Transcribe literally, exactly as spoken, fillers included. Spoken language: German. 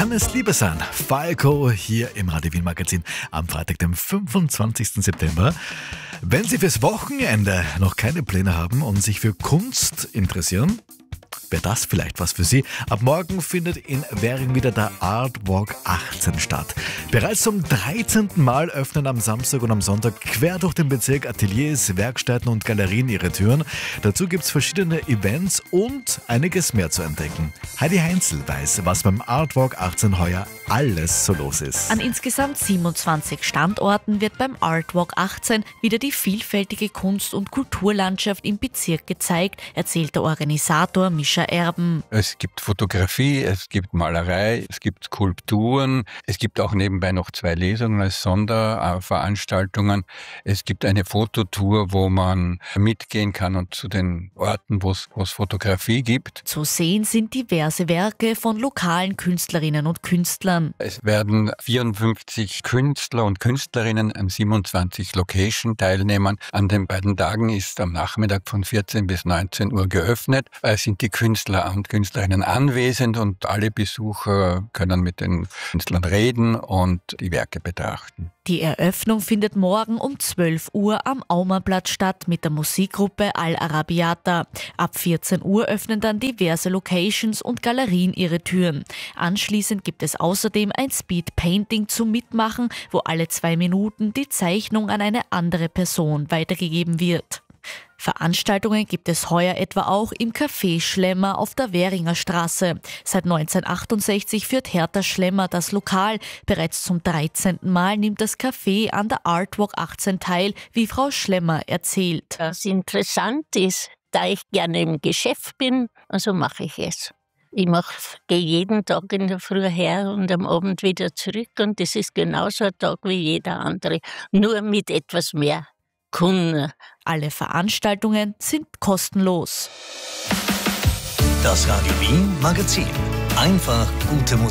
Kann es Liebe sein? Falco hier im Radio Wien Magazin am Freitag, dem fünfundzwanzigsten September. Wenn Sie fürs Wochenende noch keine Pläne haben und sich für Kunst interessieren, wäre das vielleicht was für Sie. Ab morgen findet in Währing wieder der Artwalk achtzehn statt. Bereits zum dreizehnten Mal öffnen am Samstag und am Sonntag quer durch den Bezirk Ateliers, Werkstätten und Galerien ihre Türen. Dazu gibt es verschiedene Events und einiges mehr zu entdecken. Heidi Heinzel weiß, was beim Artwalk achtzehn heuer alles so los ist. An insgesamt siebenundzwanzig Standorten wird beim Artwalk achtzehn wieder die vielfältige Kunst- und Kulturlandschaft im Bezirk gezeigt, erzählt der Organisator Mischa Erben. Es gibt Fotografie, es gibt Malerei, es gibt Skulpturen, es gibt auch nebenbei noch zwei Lesungen als Sonderveranstaltungen. Es gibt eine Fototour, wo man mitgehen kann und zu den Orten, wo es Fotografie gibt. Zu sehen sind diverse Werke von lokalen Künstlerinnen und Künstlern. Es werden vierundfünfzig Künstler und Künstlerinnen an siebenundzwanzig Location teilnehmen. An den beiden Tagen ist am Nachmittag von vierzehn bis neunzehn Uhr geöffnet. Es sind die Künstler und Künstlerinnen anwesend und alle Besucher können mit den Künstlern reden und die Werke betrachten. Die Eröffnung findet morgen um zwölf Uhr am Aumerplatz statt mit der Musikgruppe Al Arabiata. Ab vierzehn Uhr öffnen dann diverse Locations und Galerien ihre Türen. Anschließend gibt es außerdem ein Speed Painting zum Mitmachen, wo alle zwei Minuten die Zeichnung an eine andere Person weitergegeben wird. Veranstaltungen gibt es heuer etwa auch im Café Schlemmer auf der Währinger Straße. Seit neunzehnhundertachtundsechzig führt Hertha Schlemmer das Lokal. Bereits zum dreizehnten Mal nimmt das Café an der Artwalk achtzehn teil, wie Frau Schlemmer erzählt. Was interessant ist, da ich gerne im Geschäft bin, also mache ich es. Ich gehe jeden Tag in der Früh her und am Abend wieder zurück und das ist genauso ein Tag wie jeder andere, nur mit etwas mehr Kunden. Alle Veranstaltungen sind kostenlos. Das Radio Wien Magazin. Einfach gute Musik.